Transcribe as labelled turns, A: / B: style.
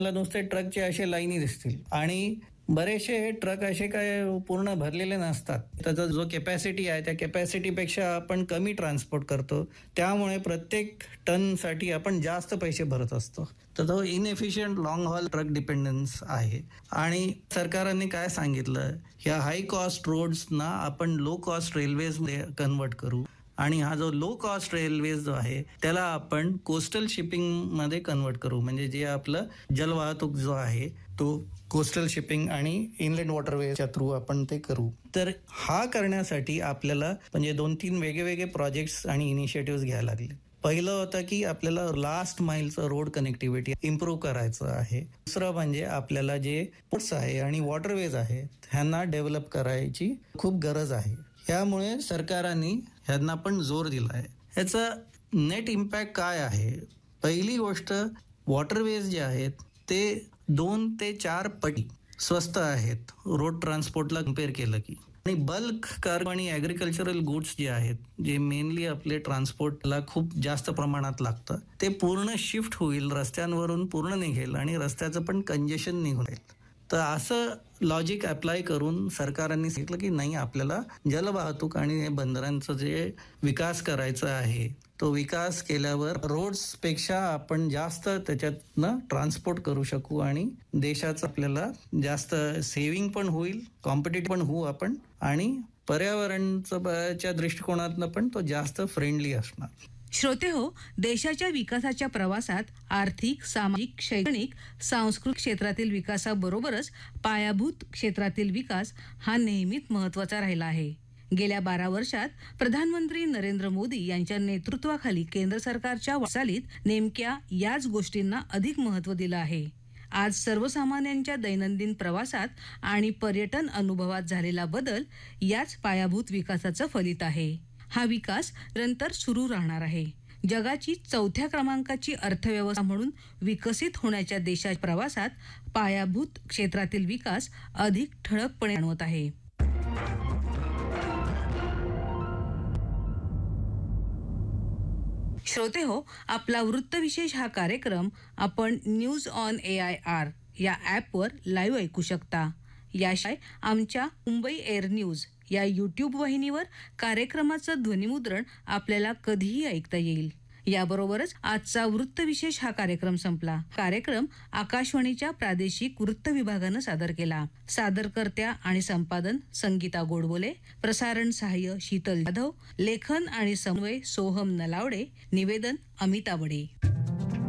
A: मला नुसते ट्रकचे असे लाईनी दिसतील आणि बरेचसे ट्रक असे काय पूर्ण भरलेले नसतात. त्याचा जो कॅपॅसिटी आहे त्या कॅपॅसिटीपेक्षा आपण कमी ट्रान्सपोर्ट करतो. त्यामुळे प्रत्येक टनसाठी आपण जास्त पैसे भरत असतो. तर तो inefficient long hall truck dependence आहे. आणि सरकारने काय सांगितलं, ह्या हाय कॉस्ट रोड्सना आपण लो कॉस्ट रेल्वेजमध्ये कन्वर्ट करू. आणि हा जो लो कॉस्ट रेल्वेज जो आहे त्याला आपण कोस्टल शिपिंग मध्ये कन्वर्ट करू. म्हणजे जे आपलं जलवाहतूक जो आहे तो कोस्टल शिपिंग आणि इनलँड वॉटरवेच्या थ्रू आपण ते करू. तर हा करण्यासाठी आपल्याला म्हणजे 2-3 वेगवेगळे प्रोजेक्ट्स आणि इनिशिएटिव्ह घ्यायला लागले. पहिलं होतं की आपल्याला लास्ट माईलचं रोड कनेक्टिव्हिटी इम्प्रूव्ह करायचं आहे. दुसरं म्हणजे आपल्याला जे पोर्ट्स आहे आणि वॉटरवेज आहे ह्यांना डेव्हलप करायची खूप गरज आहे. यामुळे सरकारने ह्यांना पण जोर दिला आहे. ह्याचा नेट इम्पॅक्ट काय आहे? पहिली गोष्ट, वॉटरवेज जे आहेत ते 2 ते 4 पटी स्वस्त आहेत रोड ट्रान्सपोर्टला कम्पेअर केलं की. आणि बल्क कार्गो आणि ॲग्रिकल्चरल गुड्स जे आहेत, जे मेनली आपले ट्रान्सपोर्टला खूप जास्त प्रमाणात लागतं, ते पूर्ण शिफ्ट होईल, रस्त्यांवरून पूर्ण निघेल आणि रस्त्याचं पण कंजेशन निघून जाईल. तर असं लॉजिक अप्लाय करून सरकारने सांगितलं की नाही, आपल्याला जलवाहतूक आणि बंदरांचं जे विकास करायचा आहे तो विकास केल्यावर रोड्सपेक्षा आपण जास्त त्याच्यातनं ट्रान्सपोर्ट करू शकू आणि देशाचं आपल्याला जास्त सेव्हिंग पण होईल, कॉम्पिटिटिव्ह पण होऊ आपण आणि पर्यावरणाच्या दृष्टिकोनातनं पण तो जास्त फ्रेंडली असणार.
B: श्रोते हो, देशाच्या विकासाच्या प्रवासात आर्थिक, सामाजिक, शैक्षणिक, सांस्कृतिक क्षेत्रातील विकासाबरोबरच पायाभूत क्षेत्रातील विकास हा नेहमीच महत्त्वाचा राहिला आहे. गेल्या 12 वर्षात प्रधानमंत्री नरेंद्र मोदी यांच्या नेतृत्वाखाली केंद्र सरकारच्या वाटचालीत नेमक्या याच गोष्टींना अधिक महत्त्व दिलं आहे. आज सर्वसामान्यांच्या दैनंदिन प्रवासात आणि पर्यटन अनुभवात झालेला बदल याच पायाभूत विकासाचं फलित आहे. हा विकास निरंतर सुरू राहणार आहे. जगाची 4थ्या क्रमांकाची अर्थव्यवस्था म्हणून विकसित होण्याच्या देशाच्या प्रवासात पायाभूत क्षेत्रातील विकास अधिक ठळकपणे जाणवत आहे. श्रोते हो, आपला वृत्तविशेष हा कार्यक्रम आपण न्यूज ऑन AIR या ॲपवर लाईव्ह ऐकू शकता. याशिवाय आमच्या मुंबई एअर न्यूज या यूट्यूब वाहिनीवर कार्यक्रमाचं ध्वनिमुद्रण आपल्याला कधीही ऐकता येईल. याबरोबरच आजचा वृत्तविशेष हा कार्यक्रम संपला. कार्यक्रम आकाशवाणीच्या प्रादेशिक वृत्त विभागानं सादर केला. सादरकर्त्या आणि संपादन संगीता गोडबोले, प्रसारण सहाय्य शीतल जाधव, लेखन आणि समन्वय सोहम नलावडे, निवेदन अमिता बडे.